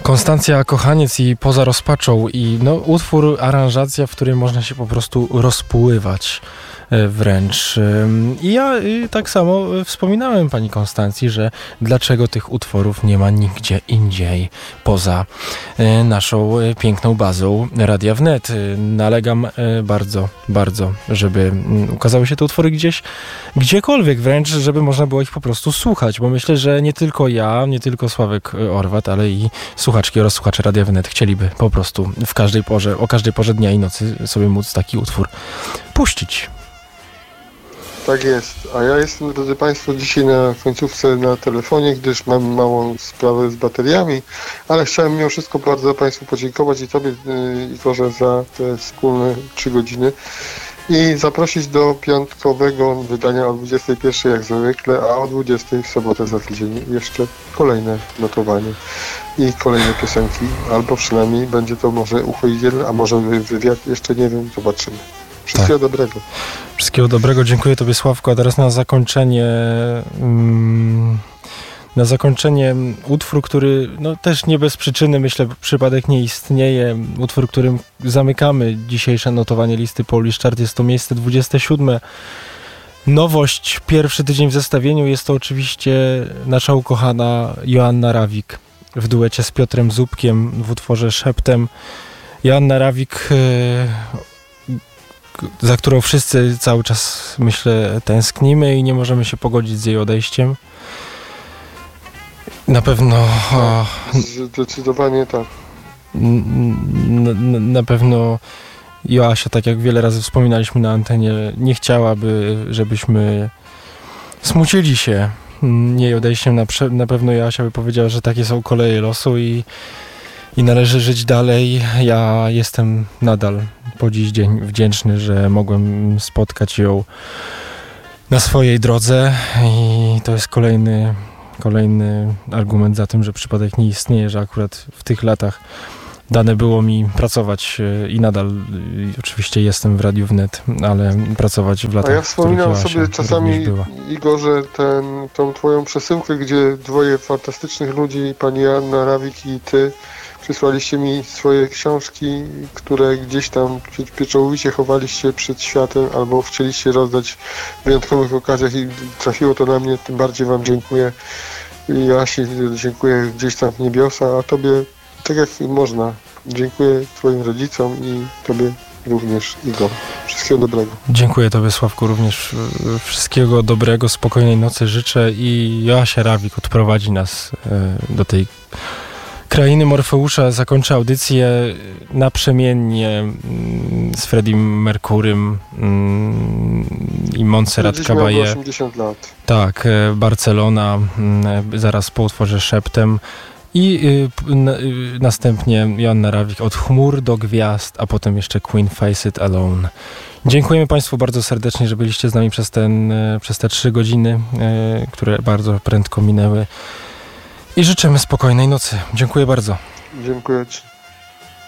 Konstancja Kochaniec i Poza rozpaczą i utwór, aranżacja, w której można się po prostu rozpływać wręcz. I ja tak samo wspominałem pani Konstancji, że dlaczego tych utworów nie ma nigdzie indziej poza naszą piękną bazą Radia Wnet. Nalegam bardzo, bardzo, żeby ukazały się te utwory gdziekolwiek wręcz, żeby można było ich po prostu słuchać, bo myślę, że nie tylko ja, nie tylko Sławek Orwat, ale i słuchaczki oraz słuchacze Radia Wnet chcieliby po prostu o każdej porze dnia i nocy sobie móc taki utwór puścić. Tak jest, a ja jestem, drodzy Państwo, dzisiaj na końcówce na telefonie, gdyż mam małą sprawę z bateriami, ale chciałem mimo wszystko bardzo Państwu podziękować i Tobie, Igorze, za te wspólne 3 godziny i zaprosić do piątkowego wydania o 21 jak zwykle, a o 20 w sobotę za tydzień jeszcze kolejne notowanie i kolejne piosenki, albo przynajmniej będzie to może uchodziel, a może wywiad, jeszcze nie wiem, zobaczymy. Wszystkiego dobrego. Wszystkiego dobrego, dziękuję Tobie, Sławku. A teraz na zakończenie utwór, który też nie bez przyczyny, myślę, przypadek nie istnieje. Utwór, którym zamykamy dzisiejsze notowanie listy Polish Chart. Jest to miejsce 27. Nowość, pierwszy tydzień w zestawieniu. Jest to oczywiście nasza ukochana Joanna Rawik w duecie z Piotrem Zubkiem w utworze Szeptem. Joanna Rawik, za którą wszyscy cały czas, myślę, tęsknimy i nie możemy się pogodzić z jej odejściem. Na pewno... Zdecydowanie tak. Na pewno Joasia, tak jak wiele razy wspominaliśmy na antenie, nie chciałaby, żebyśmy smucili się jej odejściem. Na pewno Joasia by powiedziała, że takie są koleje losu i należy żyć dalej. Ja jestem nadal po dziś dzień wdzięczny, że mogłem spotkać ją na swojej drodze i to jest kolejny argument za tym, że przypadek nie istnieje, że akurat w tych latach dane było mi pracować i nadal oczywiście jestem w Radiu Wnet, ale pracować w latach, a ja wspominam w sobie czasami, Igorze, tą twoją przesyłkę, gdzie dwoje fantastycznych ludzi, pani Joanna Rawik i ty, przysłaliście mi swoje książki, które gdzieś tam pieczołowicie chowaliście przed światem albo chcieliście rozdać w wyjątkowych okazjach i trafiło to na mnie, tym bardziej wam dziękuję. Ja się dziękuję gdzieś tam w niebiosa, a tobie tak jak można. Dziękuję twoim rodzicom i tobie również, Igor. Wszystkiego dobrego. Dziękuję tobie, Sławku, również wszystkiego dobrego, spokojnej nocy życzę i Joasia Rawik odprowadzi nas do tej krainy Morfeusza. Zakończę audycję naprzemiennie z Freddiem Mercurym i Montserrat Caballé. 80 lat. Tak, Barcelona, zaraz po utworze Szeptem i następnie Joanna Rawik od chmur do gwiazd, a potem jeszcze Queen Face It Alone. Dziękujemy Państwu bardzo serdecznie, że byliście z nami przez te 3 godziny, które bardzo prędko minęły. I życzymy spokojnej nocy. Dziękuję bardzo. Dziękuję Ci.